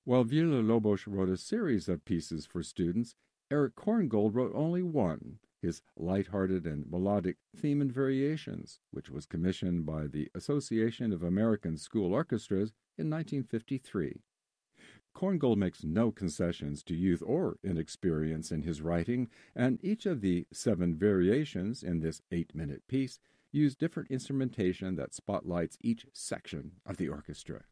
While Villa-Lobos wrote a series of pieces for students, Eric Korngold wrote only one, his light-hearted and melodic Theme and Variations, which was commissioned by the Association of American School Orchestras in 1953. Korngold makes no concessions to youth or inexperience in his writing, and each of the 7 variations in this 8-minute piece use different instrumentation that spotlights each section of the orchestra.